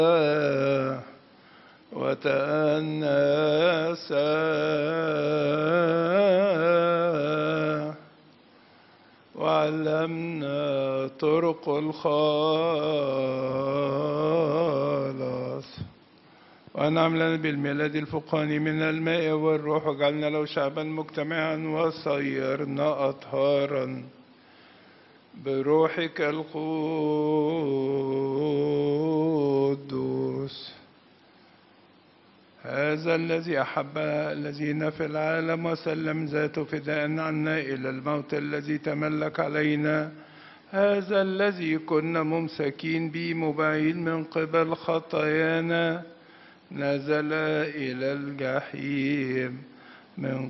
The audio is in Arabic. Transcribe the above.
وتأنسا وعلمنا طرق الخلاص، وأنعم لنا بالميلاد الفوقاني من الماء والروح، وجعلنا له شعبا مجتمعا وصيرنا أطهارا بروحك القدوس. هذا الذي أحب الذين في العالم وسلم ذاته فداء عنا إلى الموت الذي تملك علينا، هذا الذي كنا ممسكين به مبعين من قبل خطايانا، نزل إلى الجحيم من